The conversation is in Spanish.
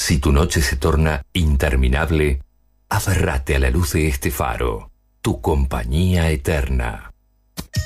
Si tu noche se torna interminable, aférrate a la luz de este faro, tu compañía eterna.